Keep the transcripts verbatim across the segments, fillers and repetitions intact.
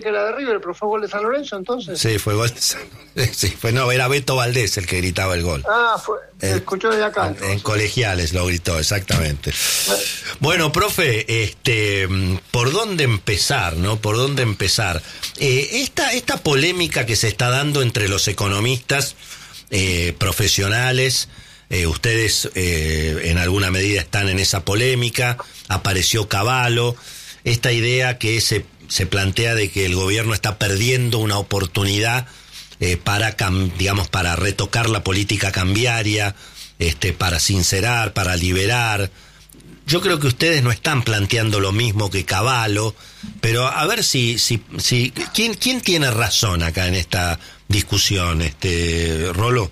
que era de River, pero fue gol de San Lorenzo entonces. Sí, fue gol de San Lorenzo. Sí, fue, no, era Beto Valdés el que gritaba el gol. Ah, fue, se escuchó de acá. En, en Colegiales lo gritó, exactamente. Bueno, profe, este, ¿por dónde empezar, no? ¿Por dónde empezar? Eh, esta, esta polémica que se está dando entre los economistas eh, profesionales, eh, ustedes eh, en alguna medida están en esa polémica, apareció Cavallo, esta idea que se, se plantea de que el gobierno está perdiendo una oportunidad eh, para, cam, digamos, para retocar la política cambiaria, este, para sincerar, para liberar. Yo creo que ustedes no están planteando lo mismo que Cavallo, pero a ver si, si, si ¿quién, quién tiene razón acá en esta discusión, este, Rolo?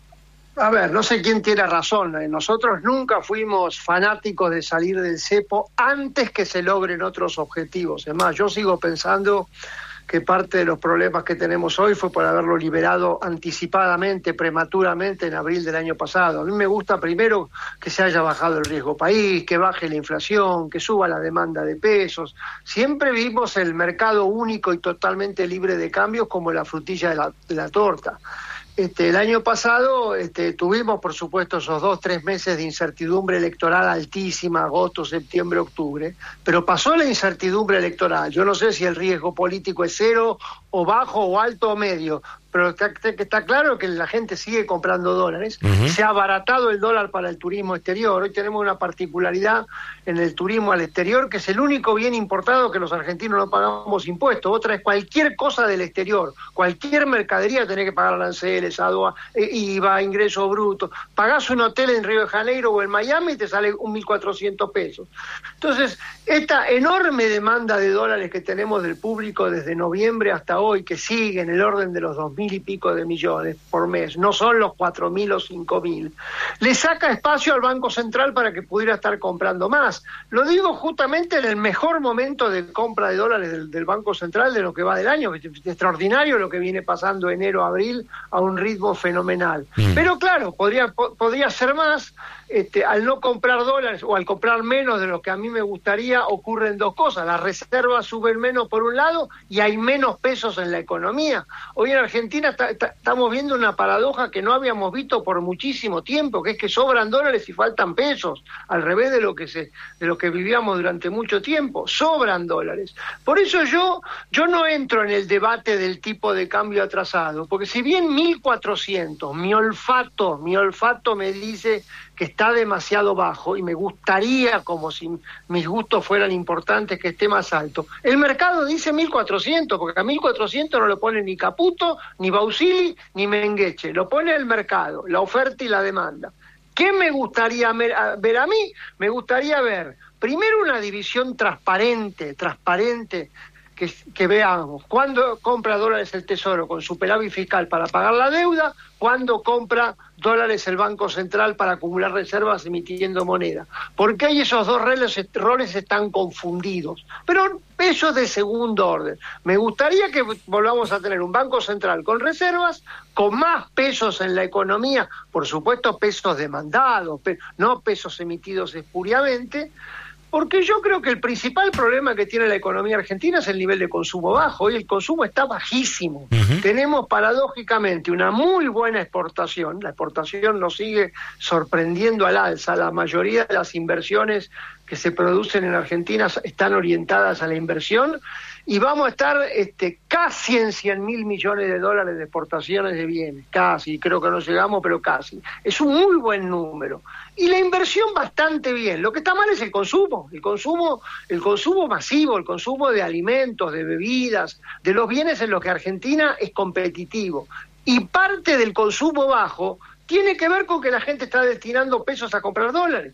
A ver, no sé quién tiene razón. Nosotros nunca fuimos fanáticos de salir del cepo antes que se logren otros objetivos. Es más, yo sigo pensando que parte de los problemas que tenemos hoy fue por haberlo liberado anticipadamente, prematuramente en abril del año pasado. A mí me gusta primero que se haya bajado el riesgo país, que baje la inflación, que suba la demanda de pesos. Siempre vimos el mercado único y totalmente libre de cambios como la frutilla de la, de la torta. Este, el año pasado este, tuvimos, por supuesto, esos dos, tres meses de incertidumbre electoral altísima, agosto, septiembre, octubre, pero pasó la incertidumbre electoral. Yo no sé si el riesgo político es cero o bajo o alto o medio, pero está, está claro que la gente sigue comprando dólares. Uh-huh. Se ha abaratado el dólar para el turismo exterior. Hoy tenemos una particularidad en el turismo al exterior, que es el único bien importado que los argentinos no pagamos impuestos. Otra es cualquier cosa del exterior, cualquier mercadería tenés que pagar aranceles, aduana, I V A, ingreso bruto. Pagás un hotel en Río de Janeiro o en Miami y te sale un mil cuatrocientos pesos. Entonces, esta enorme demanda de dólares que tenemos del público desde noviembre hasta hoy, que sigue en el orden de los dos mil y pico de millones por mes, no son los cuatro mil o cinco mil, le saca espacio al Banco Central para que pudiera estar comprando más. Lo digo justamente en el mejor momento de compra de dólares del, del Banco Central de lo que va del año, que es extraordinario lo que viene pasando enero a abril a un ritmo fenomenal. Mm. Pero claro, podría, po, podría ser más. Este, al no comprar dólares o al comprar menos de lo que a mí me gustaría, ocurren dos cosas. Las reservas suben menos por un lado y hay menos pesos en la economía. Hoy en Argentina estamos viendo una paradoja que no habíamos visto por muchísimo tiempo, que es que sobran dólares y faltan pesos, al revés de lo que se, de lo que vivíamos durante mucho tiempo. Sobran dólares. Por eso yo, yo no entro en el debate del tipo de cambio atrasado, porque si bien mil cuatrocientos, mi olfato, mi olfato me dice que está demasiado bajo y me gustaría, como si mis gustos fueran importantes, que esté más alto. El mercado dice mil cuatrocientos, porque a mil cuatrocientos no lo pone ni Caputo, ni Bausili, ni Mengueche, lo pone el mercado, la oferta y la demanda. ¿Qué me gustaría ver a mí? Me gustaría ver, primero, una división transparente, transparente, que, que veamos cuándo compra dólares el Tesoro con superávit fiscal para pagar la deuda, cuándo compra dólares el Banco Central para acumular reservas emitiendo moneda. Porque ahí esos dos roles, roles están confundidos. Pero eso es de segundo orden. Me gustaría que volvamos a tener un Banco Central con reservas, con más pesos en la economía, por supuesto pesos demandados, pe- no pesos emitidos espuriamente, porque yo creo que el principal problema que tiene la economía argentina es el nivel de consumo bajo. Hoy el consumo está bajísimo. Uh-huh. Tenemos paradójicamente una muy buena exportación. La exportación nos sigue sorprendiendo al alza. La mayoría de las inversiones que se producen en Argentina están orientadas a la inversión y vamos a estar este, casi en cien mil millones de dólares de exportaciones de bienes. Casi, creo que no llegamos, pero casi. Es un muy buen número. Y la inversión bastante bien. Lo que está mal es el consumo, el consumo, el consumo masivo, el consumo de alimentos, de bebidas, de los bienes en los que Argentina es competitivo. Y parte del consumo bajo tiene que ver con que la gente está destinando pesos a comprar dólares.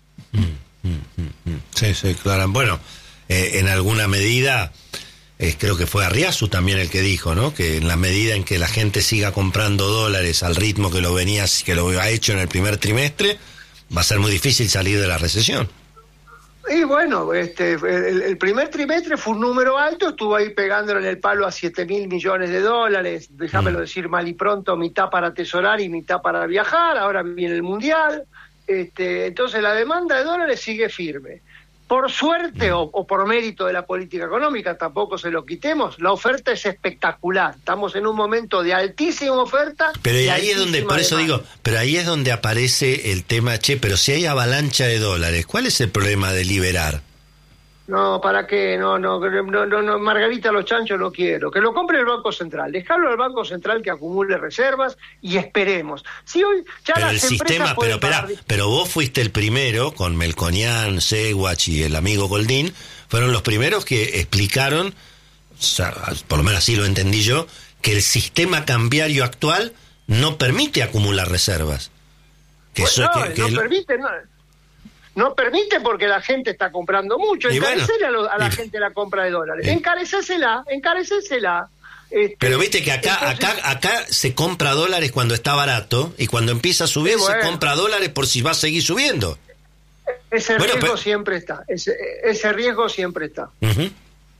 Sí, sí, claro. Bueno, eh, en alguna medida, eh, creo que fue Arriazu también el que dijo, ¿no? Que en la medida en que la gente siga comprando dólares al ritmo que lo venía, que lo ha hecho en el primer trimestre, va a ser muy difícil salir de la recesión. Y bueno, este, el, el primer trimestre fue un número alto, estuvo ahí pegándole en el palo a siete mil millones de dólares, déjamelo mm. decir mal y pronto, mitad para atesorar y mitad para viajar, ahora viene el Mundial, este, entonces la demanda de dólares sigue firme. Por suerte o, o por mérito de la política económica, tampoco se lo quitemos, la oferta es espectacular. Estamos en un momento de altísima oferta. Pero y ahí es donde, por eso demanda. digo, pero ahí es donde aparece el tema, che, pero si hay avalancha de dólares, ¿cuál es el problema de liberar? No, ¿para qué? No, no, no, no, no, Margarita los chanchos no quiero. Que lo compre el Banco Central. Dejarlo al Banco Central que acumule reservas y esperemos. Si hoy ya pero las el sistema, pero, pagar... espera, pero vos fuiste el primero, con Melconian, Seguach y el amigo Goldín, fueron los primeros que explicaron, o sea, por lo menos así lo entendí yo, que el sistema cambiario actual no permite acumular reservas. Que Pues eso, no, que, que no el... permite, no. No permite porque la gente está comprando mucho. Encarecele bueno, a, a la y... gente la compra de dólares. Eh. Encarecésela, encarecésela. Este, Pero viste que acá, entonces, acá, acá se compra dólares cuando está barato y cuando empieza a subir bueno, se compra dólares por si va a seguir subiendo. Ese bueno, riesgo pero... siempre está. Ese, ese riesgo siempre está. Uh-huh.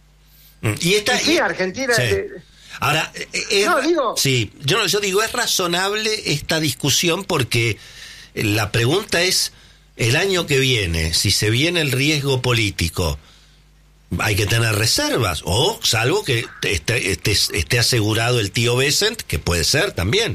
Y esta, y sí, y... Argentina. Sí. Es... Ahora, es... no digo. Sí, yo, yo digo, es razonable esta discusión porque la pregunta es. El año que viene, si se viene el riesgo político, hay que tener reservas, o salvo que esté, esté, esté asegurado el tío Besant, que puede ser también.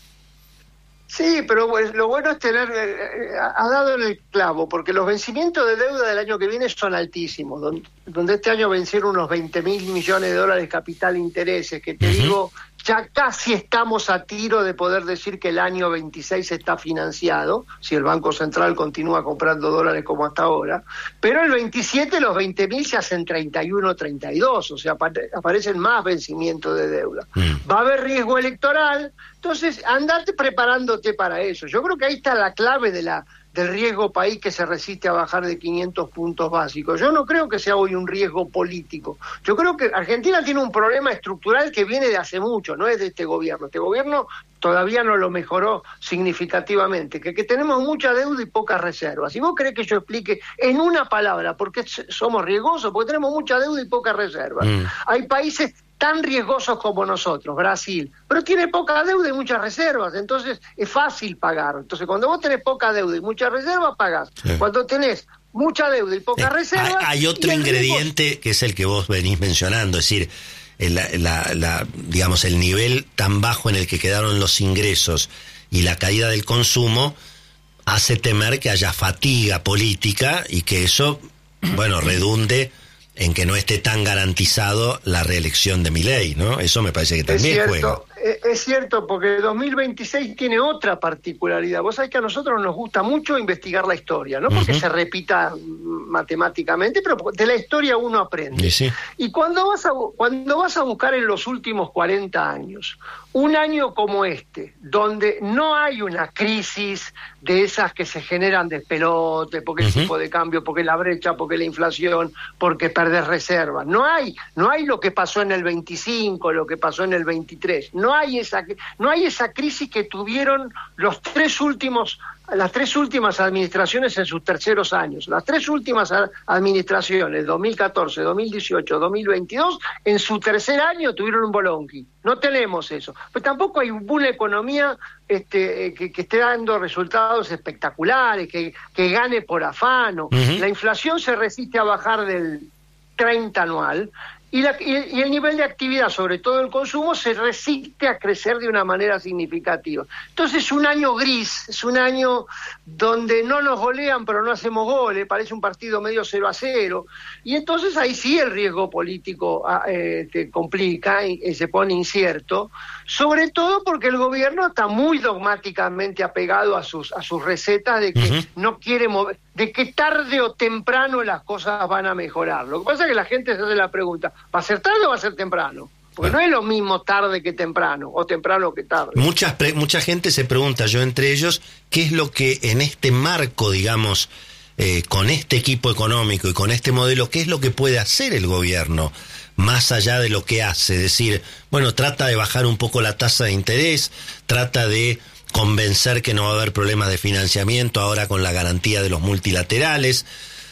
Sí, pero pues, lo bueno es tener, eh, ha dado en el clavo, porque los vencimientos de deuda del año que viene son altísimos, donde, donde este año vencieron unos veinte mil millones de dólares capital intereses, que te uh-huh. digo, ya casi estamos a tiro de poder decir que el año veintiséis está financiado, si el Banco Central continúa comprando dólares como hasta ahora, pero el veintisiete los veinte mil se hacen treinta y uno, treinta y dos, o sea, aparecen más vencimientos de deuda. Uh-huh. Va a haber riesgo electoral, entonces andate preparándote para eso. Yo creo que ahí está la clave de la del riesgo país que se resiste a bajar de quinientos puntos básicos. Yo no creo que sea hoy un riesgo político. Yo creo que Argentina tiene un problema estructural que viene de hace mucho, no es de este gobierno. Este gobierno todavía no lo mejoró significativamente, que, que tenemos mucha deuda y pocas reservas. Si vos querés que yo explique en una palabra por qué somos riesgosos, porque tenemos mucha deuda y pocas reservas. Mm. Hay países tan riesgosos como nosotros, Brasil, pero tiene poca deuda y muchas reservas, entonces es fácil pagar. Entonces cuando vos tenés poca deuda y muchas reservas, pagás. Sí. Cuando tenés mucha deuda y pocas sí. reservas... Hay, hay otro ingrediente riesgo... que es el que vos venís mencionando, es decir, la, la, la, digamos, el nivel tan bajo en el que quedaron los ingresos y la caída del consumo hace temer que haya fatiga política y que eso, bueno, redunde en que no esté tan garantizado la reelección de Milei, ¿no? Eso me parece que también es cierto, juega. Es cierto, porque dos mil veintiséis tiene otra particularidad. Vos sabés que a nosotros nos gusta mucho investigar la historia, no porque uh-huh. se repita matemáticamente, pero de la historia uno aprende. Sí, sí. Y cuando vas a cuando vas a buscar en los últimos cuarenta años, un año como este, donde no hay una crisis de esas que se generan despelote, porque uh-huh. el tipo de cambio, porque la brecha, porque la inflación, porque perdés reservas. No hay, no hay lo que pasó en el veinticinco, lo que pasó en el veintitrés. No hay esa, no hay esa crisis que tuvieron los tres últimos, las tres últimas administraciones en sus terceros años. Las tres últimas administraciones, dos mil catorce, dos mil dieciocho, dos mil veintidós, en su tercer año tuvieron un bolonqui. No tenemos eso. Pues tampoco hay una economía este, que, que esté dando resultados espectaculares, que, que gane por afano. Uh-huh. La inflación se resiste a bajar del treinta anual. Y, la, y, y el nivel de actividad, sobre todo el consumo, se resiste a crecer de una manera significativa. Entonces es un año gris, es un año donde no nos golean pero no hacemos goles, parece un partido medio cero a cero, y entonces ahí sí el riesgo político eh, te complica y, y se pone incierto, sobre todo porque el gobierno está muy dogmáticamente apegado a sus, a sus recetas de que uh-huh. no quiere mover, de que tarde o temprano las cosas van a mejorar. Lo que pasa es que la gente se hace la pregunta, ¿va a ser tarde o va a ser temprano? Porque bueno. no es lo mismo tarde que temprano, o temprano que tarde. Muchas pre- mucha gente se pregunta, yo entre ellos, ¿qué es lo que en este marco, digamos, eh, con este equipo económico y con este modelo, qué es lo que puede hacer el gobierno más allá de lo que hace? Es decir, bueno, trata de bajar un poco la tasa de interés, trata de convencer que no va a haber problemas de financiamiento ahora con la garantía de los multilaterales,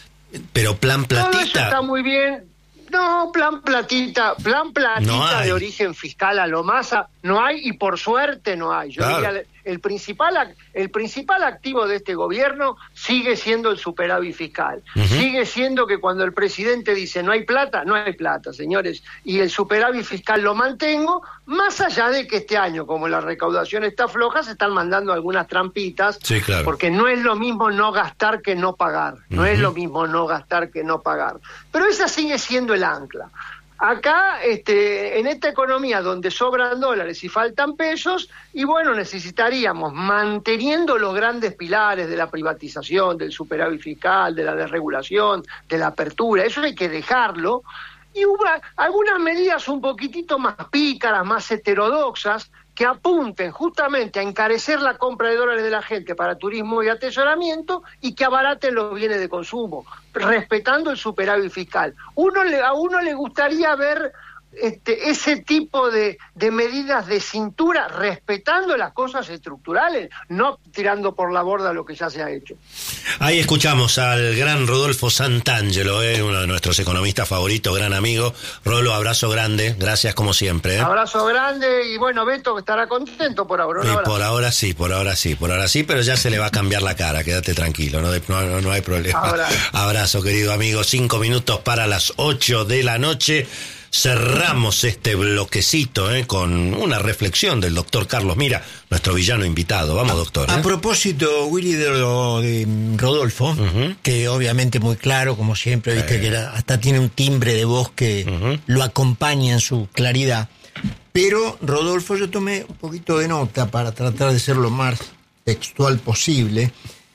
pero plan platita... Todo eso está muy bien. No, plan platita, plan platita no de origen fiscal a lo más, a, no hay, y por suerte no hay. Yo claro. diría, el principal, el principal activo de este gobierno sigue siendo el superávit fiscal. Uh-huh. Sigue siendo que cuando el presidente dice no hay plata, no hay plata, señores, y el superávit fiscal lo mantengo, más allá de que este año, como la recaudación está floja, se están mandando algunas trampitas, sí, claro. Porque no es lo mismo no gastar que no pagar, no uh-huh. es lo mismo no gastar que no pagar, pero esa sigue siendo el ancla. Acá, este, en esta economía donde sobran dólares y faltan pesos, y bueno, necesitaríamos, manteniendo los grandes pilares de la privatización, del superávit fiscal, de la desregulación, de la apertura, eso hay que dejarlo, y hubo algunas medidas un poquitito más pícaras, más heterodoxas, que apunten justamente a encarecer la compra de dólares de la gente para turismo y atesoramiento y que abaraten los bienes de consumo, respetando el superávit fiscal. Uno le, a uno le gustaría ver este, ese tipo de, de medidas de cintura, respetando las cosas estructurales, no tirando por la borda lo que ya se ha hecho. Ahí escuchamos al gran Rodolfo Santangelo, eh, uno de nuestros economistas favoritos, gran amigo. Rolo, abrazo grande, gracias como siempre. Eh. Abrazo grande y bueno, Beto estará contento por ahora. Y por ahora sí, por ahora sí, por ahora sí, pero ya se le va a cambiar la cara, quédate tranquilo, no, no, no hay problema. Abrazo. Abrazo, querido amigo, cinco minutos para las ocho de la noche. Cerramos este bloquecito eh, con una reflexión del doctor Carlos Mira, nuestro villano invitado. Vamos, doctor. ¿eh? A propósito, Willy, de lo de Rodolfo, uh-huh. que obviamente muy claro, como siempre, viste eh. que la, hasta tiene un timbre de voz que uh-huh. lo acompaña en su claridad. Pero, Rodolfo, yo tomé un poquito de nota para tratar de ser lo más textual posible.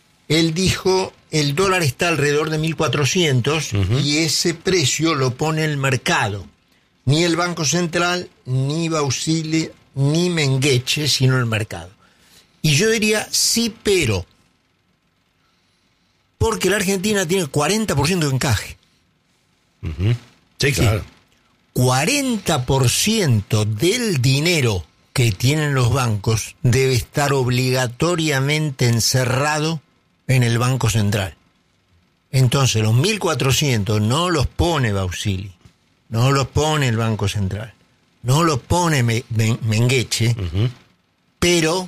Él dijo, el dólar está alrededor de mil cuatrocientos uh-huh. y ese precio lo pone el mercado. Ni el Banco Central, ni Bausili, ni Mengueche, sino el mercado. Y yo diría, sí, pero. Porque la Argentina tiene cuarenta por ciento de encaje. Uh-huh. Sí, claro. Sí. cuarenta por ciento del dinero que tienen los bancos debe estar obligatoriamente encerrado en el Banco Central. Entonces, los mil cuatrocientos no los pone Bausili. No lo pone el Banco Central, no lo pone Me- Me- Mengueche, uh-huh. pero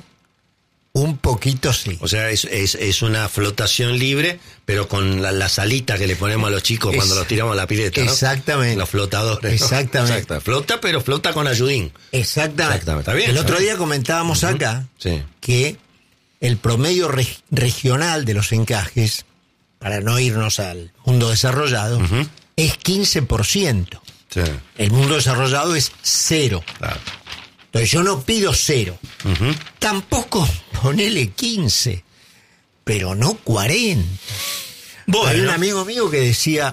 un poquito sí. O sea, es, es, es una flotación libre, pero con la, la salita que le ponemos a los chicos es, cuando los tiramos a la pileta, ¿no? Exactamente. Los flotadores, ¿no? Exactamente. Exacto. Flota, pero flota con ayudín. Exactamente. Exactamente. Está bien. El otro ¿sabes? día comentábamos uh-huh. acá sí. que el promedio re- regional de los encajes, para no irnos al mundo desarrollado, uh-huh. es quince por ciento. Sí. El mundo desarrollado es cero. Claro. Entonces yo no pido cero. Uh-huh. Tampoco ponele quince, pero no cuarenta. Bueno. Hay un amigo mío que decía,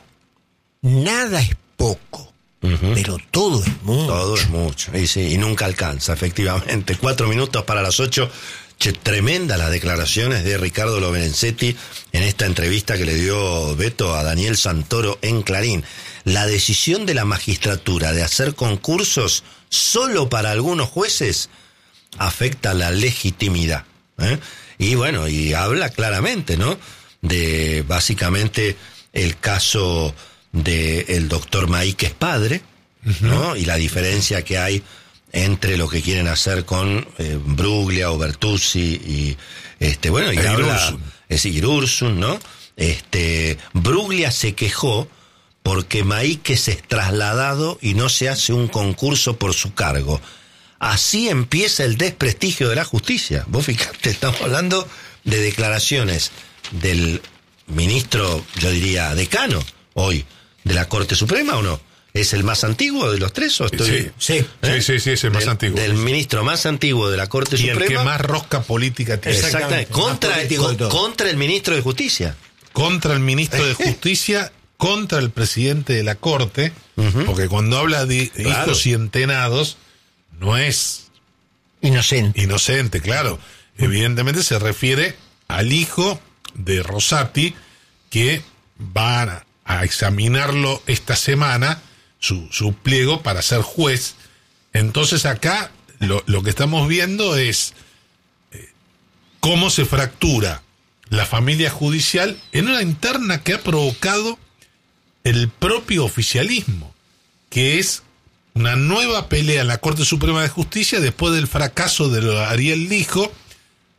nada es poco, uh-huh. pero todo es mucho. Todo es mucho, y, sí, y nunca alcanza, efectivamente. Cuatro minutos para las ocho. Che, tremenda las declaraciones de Ricardo Lorenzetti en esta entrevista que le dio Beto a Daniel Santoro en Clarín. La decisión de la magistratura de hacer concursos solo para algunos jueces afecta la legitimidad. ¿eh? Y bueno, y habla claramente, ¿no? De básicamente el caso del doctor Maíquez padre, uh-huh. ¿no? Y la diferencia que hay entre lo que quieren hacer con eh, Bruglia o Bertuzzi y este bueno y habla es decir, Ursun, ¿no? Este Bruglia se quejó porque Maíquez es trasladado y no se hace un concurso por su cargo. Así empieza el desprestigio de la justicia. Vos fijate, estamos hablando de declaraciones del ministro, yo diría, decano hoy de la Corte Suprema, ¿o no? ¿Es el más antiguo de los tres o estoy...? Sí, sí, ¿eh? sí, sí, sí, es el más del, antiguo. Del ministro más antiguo de la Corte y Suprema. Y el que más rosca política tiene. Exactamente. Contra, con, contra el ministro de Justicia. Contra el ministro de Justicia, contra el presidente de la Corte, uh-huh. porque cuando habla de claro. hijos y entenados, no es... Inocente. Inocente, claro. Uh-huh. Evidentemente se refiere al hijo de Rosati, que va a examinarlo esta semana, Su, su pliego para ser juez. Entonces acá lo, lo que estamos viendo es eh, cómo se fractura la familia judicial en una interna que ha provocado el propio oficialismo, que es una nueva pelea en la Corte Suprema de Justicia después del fracaso de Ariel Lijo,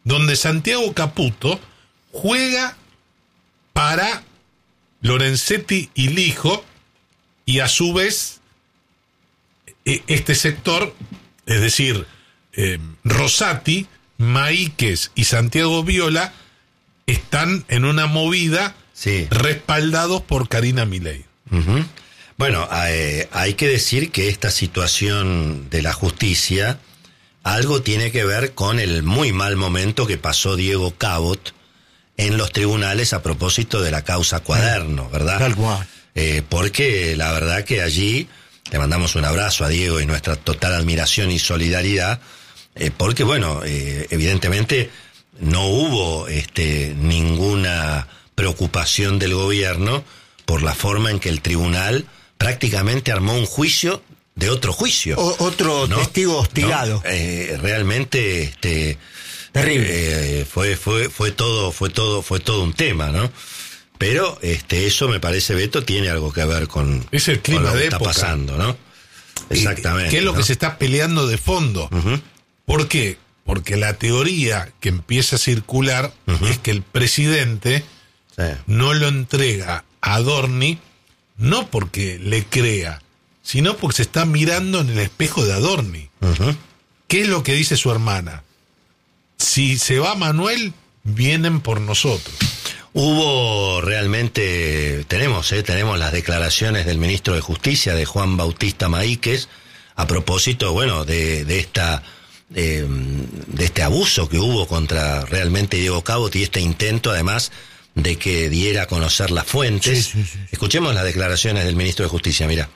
donde Santiago Caputo juega para Lorenzetti y Lijo, y a su vez este sector, es decir, eh, Rosati, Maíquez y Santiago Viola, están en una movida sí. respaldados por Karina Milei. Uh-huh. Bueno, eh, hay que decir que esta situación de la justicia algo tiene que ver con el muy mal momento que pasó Diego Cabot en los tribunales a propósito de la causa Cuaderno, ¿verdad? Tal cual. Eh, porque la verdad que allí le mandamos un abrazo a Diego y nuestra total admiración y solidaridad, eh, porque bueno, eh, evidentemente no hubo este, ninguna preocupación del gobierno por la forma en que el tribunal prácticamente armó un juicio de otro juicio. O, otro ¿no? testigo hostigado. ¿No? Eh, realmente este terrible. Eh, fue fue fue todo fue todo fue todo un tema, ¿no? Pero este eso me parece, Beto, tiene algo que ver con, es el clima con lo que de está época. pasando, ¿no? Exactamente. ¿Qué es lo ¿no? que se está peleando de fondo? Uh-huh. ¿Por qué? Porque la teoría que empieza a circular uh-huh. es que el presidente sí. no lo entrega a Adorni, no porque le crea, sino porque se está mirando en el espejo de Adorni. Uh-huh. ¿Qué es lo que dice su hermana? Si se va Manuel, vienen por nosotros. Hubo realmente, tenemos, eh, tenemos las declaraciones del ministro de Justicia, de Juan Bautista Maíquez, a propósito, bueno, de, de esta, eh, de este abuso que hubo contra realmente Diego Cabot y este intento, además, de que diera a conocer las fuentes. Sí, sí, sí. Escuchemos las declaraciones del ministro de Justicia, mira.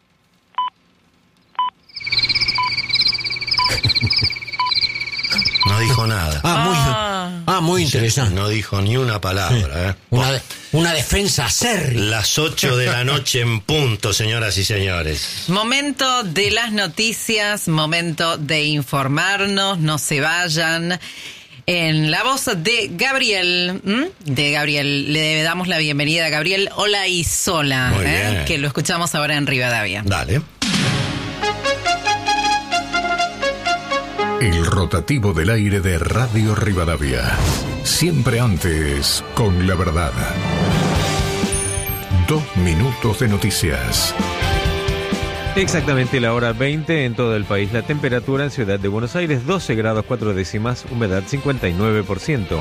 No dijo nada. Ah, muy, Ah. ah, muy interesante. No dijo ni una palabra. ¿eh? Una, de- una defensa acérrima. Las ocho de la noche en punto, señoras y señores. Momento de las noticias, momento de informarnos, no se vayan. En la voz de Gabriel, ¿m? de Gabriel, le damos la bienvenida a Gabriel Olaizola, Muy ¿eh? bien. que lo escuchamos ahora en Rivadavia. Dale. El rotativo del aire de Radio Rivadavia. Siempre antes, con la verdad. Dos minutos de noticias. Exactamente la hora veinte en todo el país. La temperatura en Ciudad de Buenos Aires, doce grados cuatro décimas, humedad cincuenta y nueve por ciento.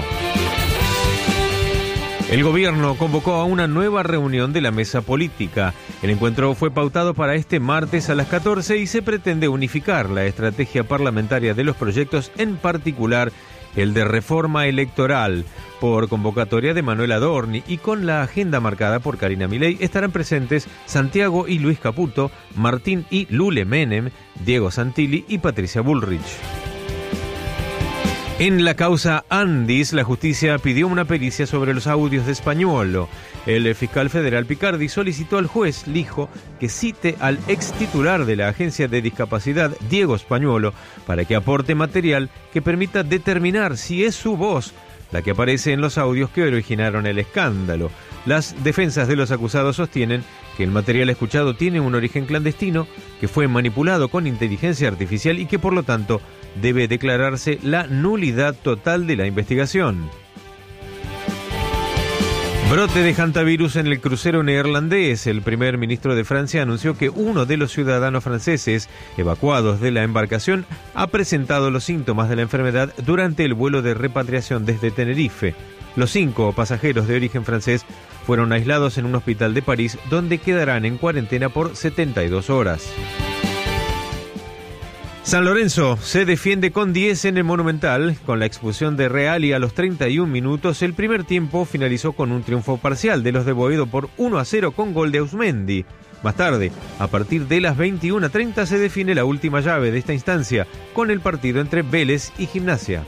El gobierno convocó a una nueva reunión de la mesa política. El encuentro fue pautado para este martes a las catorce y se pretende unificar la estrategia parlamentaria de los proyectos, en particular el de reforma electoral. Por convocatoria de Manuel Adorni y con la agenda marcada por Karina Milei, estarán presentes Santiago y Luis Caputo, Martín y Lule Menem, Diego Santilli y Patricia Bullrich. En la causa Andis, la justicia pidió una pericia sobre los audios de Spagnuolo. El fiscal federal Picardi solicitó al juez Lijo que cite al ex titular de la Agencia de Discapacidad, Diego Spagnuolo, para que aporte material que permita determinar si es su voz la que aparece en los audios que originaron el escándalo. Las defensas de los acusados sostienen que el material escuchado tiene un origen clandestino, que fue manipulado con inteligencia artificial y que por lo tanto debe declararse la nulidad total de la investigación. Brote de hantavirus en el crucero neerlandés. El primer ministro de Francia anunció que uno de los ciudadanos franceses evacuados de la embarcación ha presentado los síntomas de la enfermedad durante el vuelo de repatriación desde Tenerife. Los cinco pasajeros de origen francés fueron aislados en un hospital de París, donde quedarán en cuarentena por setenta y dos horas. San Lorenzo se defiende con diez en el Monumental. Con la expulsión de Reali a los treinta y un minutos, el primer tiempo finalizó con un triunfo parcial de los de Boedo por uno a cero con gol de Ausmendi. Más tarde, a partir de las veintiuna treinta, se define la última llave de esta instancia, con el partido entre Vélez y Gimnasia.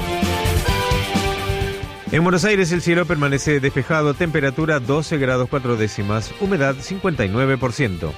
En Buenos Aires el cielo permanece despejado, temperatura doce grados cuatro décimas, humedad cincuenta y nueve por ciento.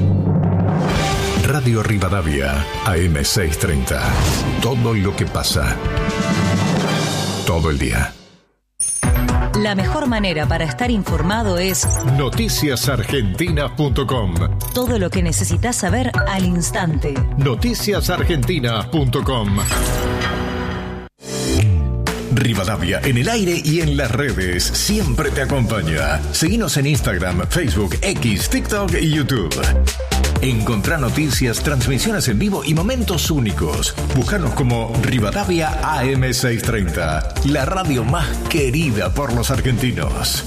Radio Rivadavia, A M seiscientos treinta. Todo lo que pasa. Todo el día. La mejor manera para estar informado es noticias argentinas punto com. todo lo que necesitas saber al instante. noticias argentinas punto com. Rivadavia en el aire y en las redes siempre te acompaña. Seguinos en Instagram, Facebook, X, TikTok y YouTube. Encontrá noticias, transmisiones en vivo y momentos únicos. Búscanos como Rivadavia A M seiscientos treinta, la radio más querida por los argentinos.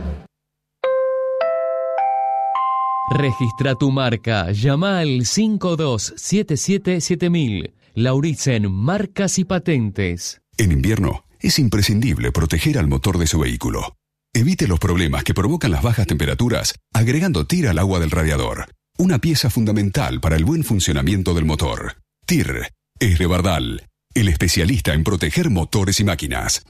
Registra tu marca. Llama al cinco dos siete siete siete mil. Lauritzen Marcas y Patentes. En invierno es imprescindible proteger al motor de su vehículo. Evite los problemas que provocan las bajas temperaturas agregando T I R al agua del radiador. Una pieza fundamental para el buen funcionamiento del motor. T I R es de Bardal, el especialista en proteger motores y máquinas.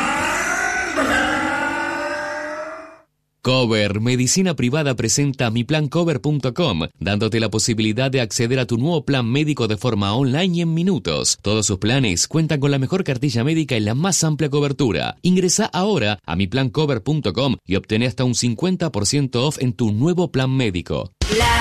Cover, Medicina Privada presenta mi plan cover punto com, dándote la posibilidad de acceder a tu nuevo plan médico de forma online y en minutos. Todos sus planes cuentan con la mejor cartilla médica y la más amplia cobertura. Ingresa ahora a mi plan cover punto com y obtén hasta un cincuenta por ciento off en tu nuevo plan médico. La